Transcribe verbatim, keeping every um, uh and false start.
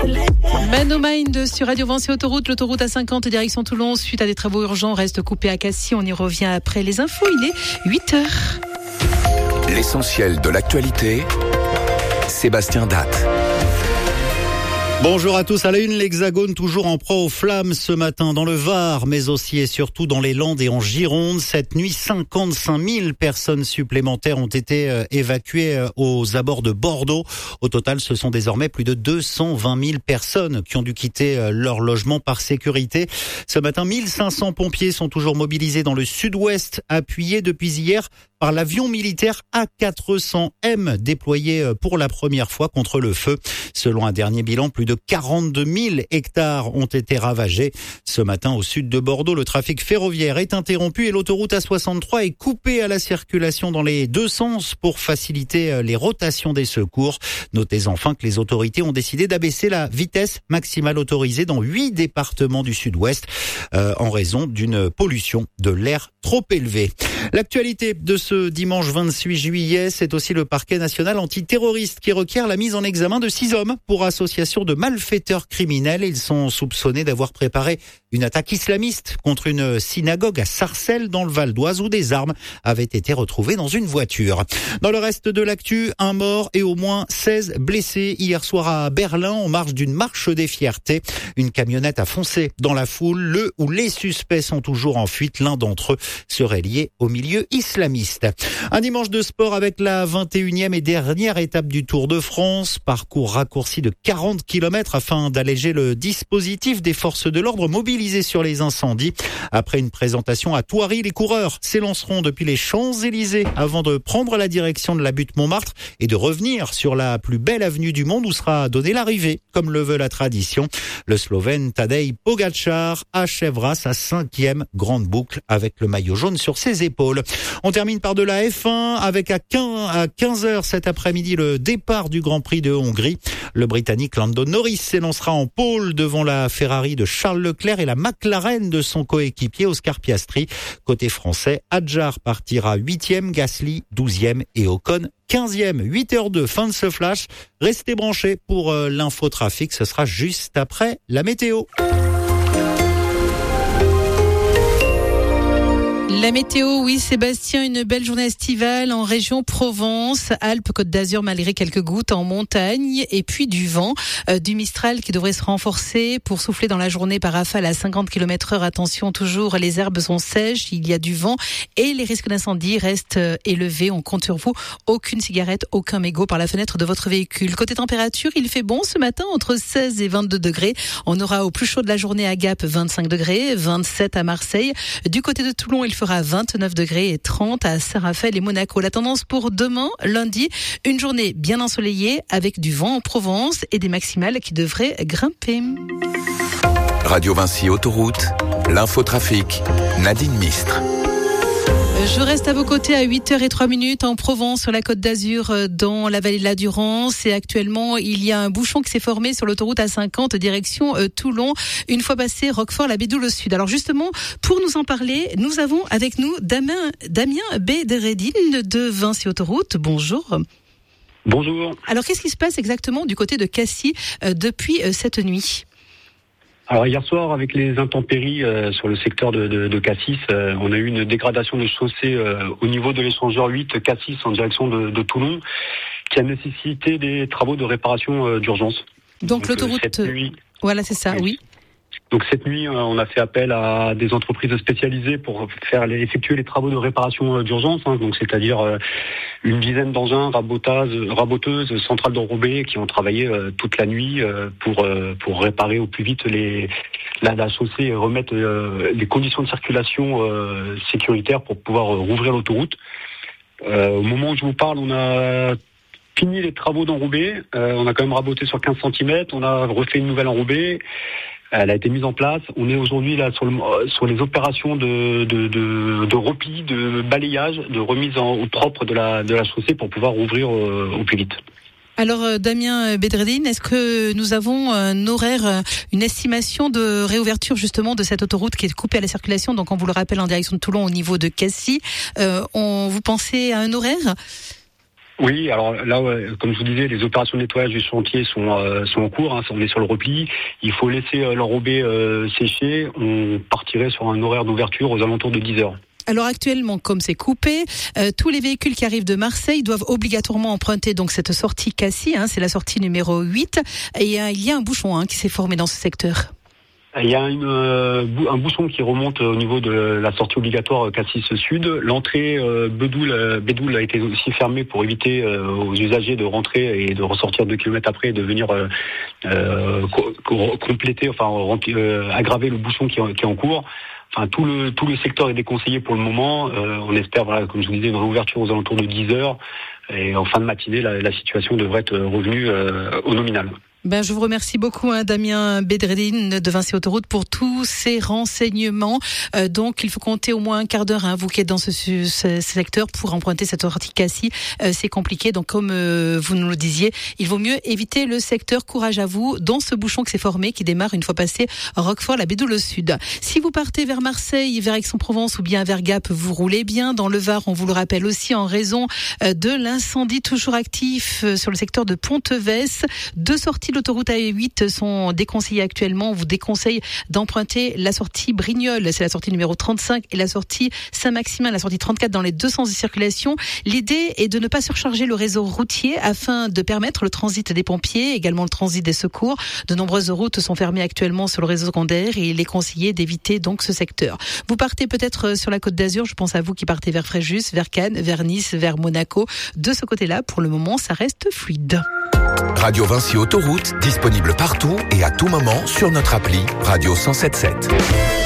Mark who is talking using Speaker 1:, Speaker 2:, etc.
Speaker 1: Man O Mind sur Radio Vinci Autoroute, l'autoroute A cinquante direction Toulon suite à des travaux urgents reste coupée à Cassis. On y revient après les infos, il est huit heures.
Speaker 2: L'essentiel de l'actualité, Sébastien Datte.
Speaker 3: Bonjour à tous. À la une, l'Hexagone toujours en proie aux flammes ce matin dans le Var, mais aussi et surtout dans les Landes et en Gironde. Cette nuit, cinquante-cinq mille personnes supplémentaires ont été évacuées aux abords de Bordeaux. Au total, ce sont désormais plus de deux cent vingt mille personnes qui ont dû quitter leur logement par sécurité. Ce matin, mille cinq cents pompiers sont toujours mobilisés dans le sud-ouest, appuyés depuis hier par l'avion militaire A quatre cents M déployé pour la première fois contre le feu. Selon un dernier bilan, plus de quarante-deux mille hectares ont été ravagés. Ce matin, au sud de Bordeaux, le trafic ferroviaire est interrompu et l'autoroute A soixante-trois est coupée à la circulation dans les deux sens pour faciliter les rotations des secours. Notez enfin que les autorités ont décidé d'abaisser la vitesse maximale autorisée dans huit départements du sud-ouest euh, en raison d'une pollution de l'air trop élevée. L'actualité de ce dimanche vingt-huit juillet, c'est aussi le parquet national antiterroriste qui requiert la mise en examen de six hommes pour association de malfaiteurs criminels. Ils sont soupçonnés d'avoir préparé une attaque islamiste contre une synagogue à Sarcelles dans le Val d'Oise où des armes avaient été retrouvées dans une voiture. Dans le reste de l'actu, un mort et au moins seize blessés hier soir à Berlin en marge d'une marche des fiertés. Une camionnette a foncé dans la foule. Le ou les suspects sont toujours en fuite. L'un d'entre eux serait lié au milieu islamiste. Un dimanche de sport avec la vingt et unième et dernière étape du Tour de France. Parcours raccourci de quarante kilomètres afin d'alléger le dispositif des forces de l'ordre mobilisées sur les incendies. Après une présentation à Thoiry, les coureurs s'élanceront depuis les Champs-Élysées avant de prendre la direction de la butte Montmartre et de revenir sur la plus belle avenue du monde où sera donnée l'arrivée, comme le veut la tradition. Le Slovène Tadej Pogačar achèvera sa cinquième grande boucle avec le maillot jaune sur ses épaules. On termine par de la F un avec à quinze heures cet après-midi le départ du Grand Prix de Hongrie. Le Britannique Lando Norris s'élancera en pôle devant la Ferrari de Charles Leclerc et la McLaren de son coéquipier Oscar Piastri. Côté français, Hadjar partira huitième, Gasly douzième et Ocon quinzième. huit heures deux, fin de ce flash. Restez branchés pour euh, l'infotrafic, ce sera juste après la météo.
Speaker 1: La météo, oui Sébastien, une belle journée estivale en région Provence, Alpes, Côte d'Azur malgré quelques gouttes en montagne et puis du vent, euh, du Mistral qui devrait se renforcer pour souffler dans la journée par rafale à cinquante kilomètres heure. Attention toujours, les herbes sont sèches, il y a du vent et les risques d'incendie restent euh, élevés. On compte sur vous, aucune cigarette, aucun mégot par la fenêtre de votre véhicule. Côté température, il fait bon ce matin entre seize et vingt-deux degrés. On aura au plus chaud de la journée à Gap vingt-cinq degrés, vingt-sept à Marseille. Du côté de Toulon, il fera vingt-neuf degrés et trente à Saint-Raphaël et Monaco. La tendance pour demain, lundi, une journée bien ensoleillée avec du vent en Provence et des maximales qui devraient grimper.
Speaker 2: Radio Vinci Autoroute, l'infotrafic, Nadine Mistre.
Speaker 1: Je reste à vos côtés à huit heures zéro trois en Provence, sur la Côte d'Azur, dans la vallée de la Durance. Et actuellement, il y a un bouchon qui s'est formé sur l'autoroute A cinquante, direction euh, Toulon, une fois passé Roquefort-la-Bédoule au sud. Alors justement, pour nous en parler, nous avons avec nous Damien, Damien Bedreddine de Vinci Autoroute. Bonjour.
Speaker 4: Bonjour.
Speaker 1: Alors qu'est-ce qui se passe exactement du côté de Cassis euh, depuis euh, cette nuit ?
Speaker 4: Alors hier soir, avec les intempéries euh, sur le secteur de, de, de Cassis, euh, on a eu une dégradation de chaussée euh, au niveau de l'échangeur huit Cassis en direction de, de Toulon, qui a nécessité des travaux de réparation euh, d'urgence.
Speaker 1: Donc, Donc l'autoroute...
Speaker 4: Euh, cette nuit,
Speaker 1: voilà, c'est ça, oui.
Speaker 4: Donc cette nuit, euh, on a fait appel à des entreprises spécialisées pour faire les, effectuer les travaux de réparation euh, d'urgence, hein, donc c'est-à-dire euh, une dizaine d'engins, raboteuses, raboteuses, centrales d'enrobés qui ont travaillé euh, toute la nuit euh, pour euh, pour réparer au plus vite les la, la chaussée et remettre euh, les conditions de circulation euh, sécuritaires pour pouvoir euh, rouvrir l'autoroute. Euh, au moment où je vous parle, on a fini les travaux d'enrobés. Euh, on a quand même raboté sur quinze centimètres. On a refait une nouvelle enrobée. Elle a été mise en place. On est aujourd'hui là sur, le, sur les opérations de, de, de, de repli, de balayage, de remise en, au propre de la, de la chaussée pour pouvoir rouvrir euh, au plus vite.
Speaker 1: Alors euh, Damien Bedreddine, est-ce que nous avons un horaire, une estimation de réouverture justement de cette autoroute qui est coupée à la circulation, donc on vous le rappelle en direction de Toulon au niveau de Cassis. Euh, on, vous pensez à un horaire ?
Speaker 4: Oui, alors là, ouais, comme je vous disais, les opérations de nettoyage du chantier sont euh, sont en cours. Hein, on est sur le repli. Il faut laisser euh, l'enrobé euh, sécher. On partirait sur un horaire d'ouverture aux alentours de dix heures.
Speaker 1: Alors actuellement, comme c'est coupé, euh, tous les véhicules qui arrivent de Marseille doivent obligatoirement emprunter donc cette sortie Cassis. Hein, c'est la sortie numéro huit. Et euh, il y a un bouchon hein, qui s'est formé dans ce secteur.
Speaker 4: Il y a une, euh, un bouchon qui remonte au niveau de la sortie obligatoire Cassis Sud. L'entrée euh, Bédoul, euh, Bédoul a été aussi fermée pour éviter euh, aux usagers de rentrer et de ressortir deux kilomètres après et de venir euh, euh, co- compléter, enfin remplir, euh, aggraver le bouchon qui, qui est en cours. Enfin, tout le tout le secteur est déconseillé pour le moment. Euh, on espère, voilà, comme je vous disais, une réouverture aux alentours de dix heures. Et en fin de matinée, la, la situation devrait être revenue euh, au nominal.
Speaker 1: Ben, je vous remercie beaucoup, hein, Damien Bedreddine de Vinci Autoroute, pour tous ces renseignements. Euh, donc, il faut compter au moins un quart d'heure, hein, vous qui êtes dans ce, ce, ce secteur, pour emprunter cette sortie Cassis. Euh, c'est compliqué. Donc, comme euh, vous nous le disiez, il vaut mieux éviter le secteur. Courage à vous dans ce bouchon qui s'est formé, qui démarre une fois passé Roquefort, la Bédoule au sud. Si vous partez vers Marseille, vers Aix-en-Provence ou bien vers Gap, vous roulez bien. Dans le Var, on vous le rappelle aussi, en raison euh, de l'incendie toujours actif euh, sur le secteur de Ponteves. Deux sorties l'autoroute A huit sont déconseillées actuellement. On vous déconseille d'emprunter la sortie Brignoles, c'est la sortie numéro trente-cinq, et la sortie Saint-Maximin, la sortie trente-quatre, dans les deux sens de circulation. L'idée est de ne pas surcharger le réseau routier afin de permettre le transit des pompiers, également le transit des secours. De nombreuses routes sont fermées actuellement sur le réseau secondaire et il est conseillé d'éviter donc ce secteur. Vous partez peut-être sur la Côte d'Azur, je pense à vous qui partez vers Fréjus, vers Cannes, vers Nice, vers Monaco. De ce côté-là, pour le moment, ça reste fluide.
Speaker 2: Radio Vinci Autoroute, disponible partout et à tout moment sur notre appli Radio cent sept sept.